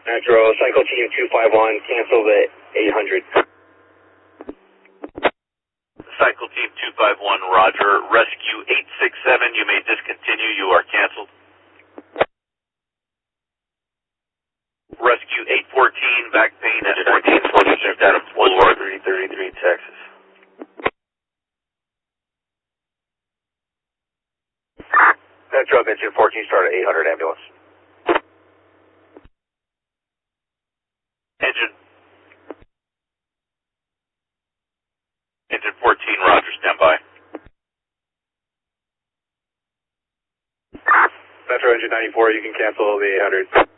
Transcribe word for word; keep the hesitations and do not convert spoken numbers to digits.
Metro, Cycle Team two five one, cancel the eight hundred. Cycle Team two five one, roger. Rescue eight six seven, you may discontinue, you are canceled. Rescue eight fourteen, back pain at fourteen twenty, East Adams Boulevard, three thirty-three, Texas. Metro, engine fourteen, start at eight hundred, ambulance. Engine. Engine fourteen, roger, stand by. Metro, engine ninety-four, you can cancel the eight hundred.